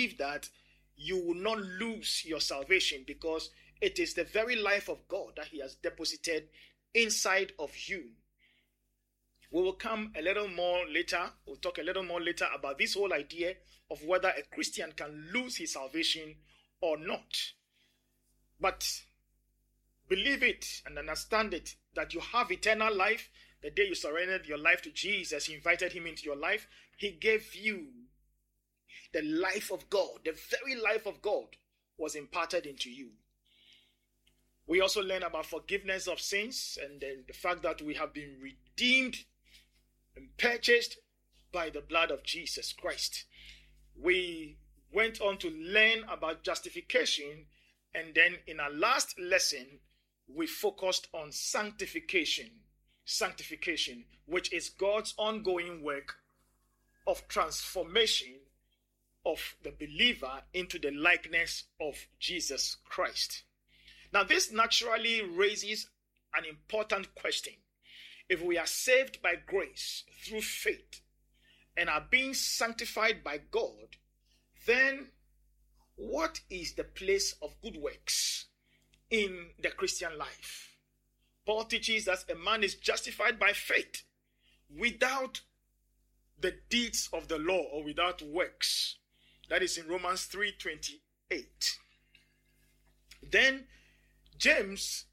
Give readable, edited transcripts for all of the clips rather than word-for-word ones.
believe that you will not lose your salvation because it is the very life of God that he has deposited inside of you. We will come a little more later. We'll talk a little more later about this whole idea of whether a Christian can lose his salvation or not. But believe it and understand it, that you have eternal life. The day you surrendered your life to Jesus, you invited him into your life, he gave you the life of God. The very life of God was imparted into you. We also learn about forgiveness of sins and then the fact that we have been redeemed and purchased by the blood of Jesus Christ. We went on to learn about justification, and then in our last lesson, we focused on sanctification. Sanctification, which is God's ongoing work of transformation of the believer into the likeness of Jesus Christ. Now, this naturally raises an important question. If we are saved by grace through faith and are being sanctified by God, then what is the place of good works in the Christian life? Paul teaches that a man is justified by faith without the deeds of the law or without works. That is in Romans 3:28. Then James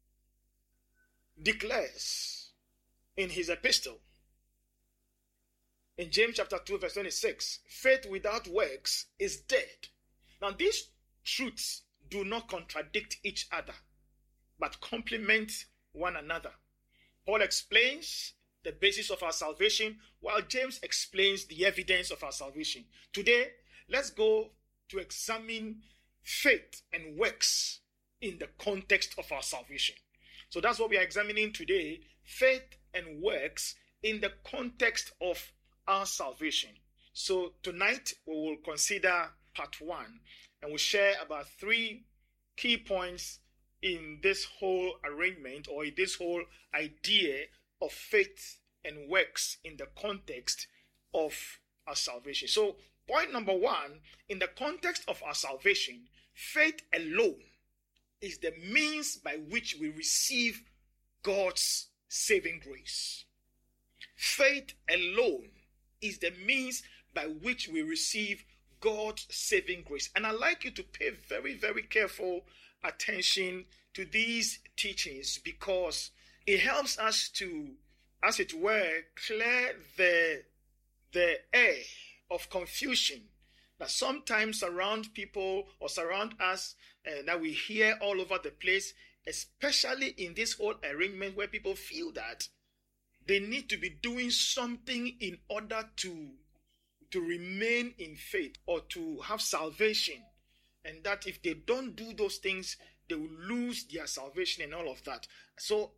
declares in his epistle, in James chapter 2 verse 26, faith without works is dead. Now these truths do not contradict each other, but complement one another. Paul explains the basis of our salvation, while James explains the evidence of our salvation. Today, let's go to examine faith and works in the context of our salvation. So that's what we are examining today, faith and works in the context of our salvation. So tonight, we will consider part 1, and we'll share about 3 key points in this whole arrangement or in this whole idea of faith and works in the context of our salvation. So point number 1, in the context of our salvation, faith alone is the means by which we receive God's saving grace. Faith alone is the means by which we receive God's saving grace. And I'd like you to pay very, very careful attention to these teachings, because it helps us to, as it were, clear the air of confusion that sometimes surround people or surround us, that we hear all over the place, especially in this whole arrangement where people feel that they need to be doing something in order to remain in faith or to have salvation, and that if they don't do those things, they will lose their salvation and all of that. So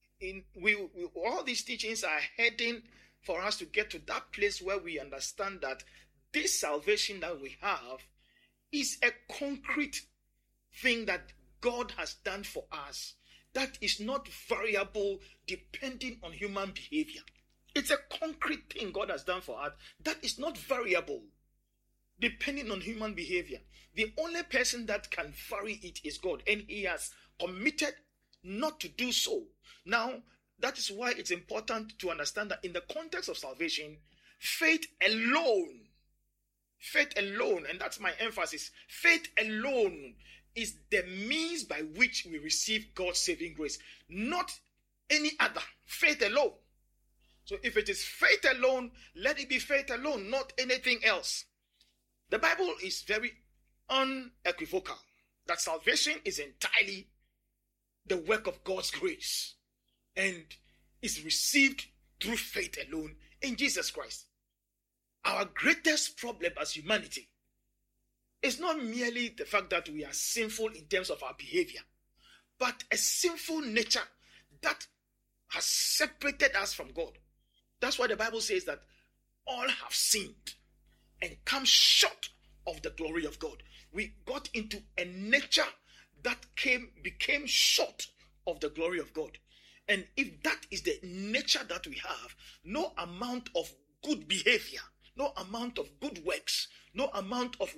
all these teachings are heading for us to get to that place where we understand that this salvation that we have is a concrete thing that God has done for us, that is not variable depending on human behavior. It's a concrete thing God has done for us that is not variable depending on human behavior. The only person that can vary it is God, and he has committed not to do so. Now, that is why it's important to understand that in the context of salvation, faith alone, and that's my emphasis, faith alone is the means by which we receive God's saving grace, not any other. Faith alone. So if it is faith alone, let it be faith alone, not anything else. The Bible is very unequivocal that salvation is entirely the work of God's grace and is received through faith alone in Jesus Christ. Our greatest problem as humanity is not merely the fact that we are sinful in terms of our behavior, but a sinful nature that has separated us from God. That's why the Bible says that all have sinned and come short of the glory of God. We got into a nature that became short of the glory of God. And if that is the nature that we have, no amount of good behavior, no amount of good works, no amount of